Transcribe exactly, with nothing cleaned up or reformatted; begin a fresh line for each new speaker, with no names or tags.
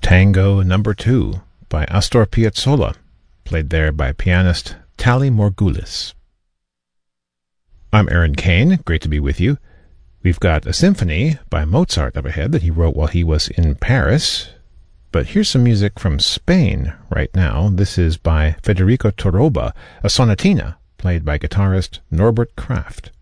Tango Number Two by Astor Piazzolla, played there by pianist Tally Morgulis. I'm Aaron Kane, great to be with you. We've got a symphony by Mozart up ahead that he wrote while he was in Paris. But here's some music from Spain right now. This is by Federico Torroba, a sonatina played by guitarist Norbert Kraft.